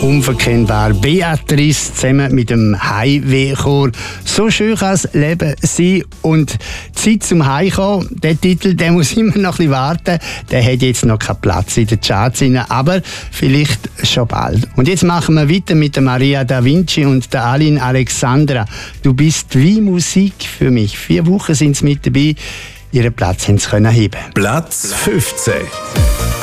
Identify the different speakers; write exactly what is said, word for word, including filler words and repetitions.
Speaker 1: Unverkennbar Beatrice zusammen mit dem Heimwehchor. So schön kann das Leben sein. Und Zeit zum Heimkommen, der Titel, der muss immer noch ein bisschen warten. Der hat jetzt noch keinen Platz in den Charts, aber vielleicht schon bald. Und jetzt machen wir weiter mit der Maria Da Vinci und der Aline Alexandra. Du bist wie Musik für mich. Vier Wochen sind sie mit dabei. Ihren Platz haben sie heben.
Speaker 2: Platz fünfzehn.